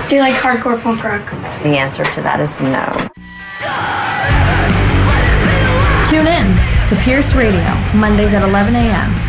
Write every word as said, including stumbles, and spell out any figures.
Do you like hardcore punk rock? The answer to that is no. Tune in to Pierced Radio, Mondays at eleven a.m.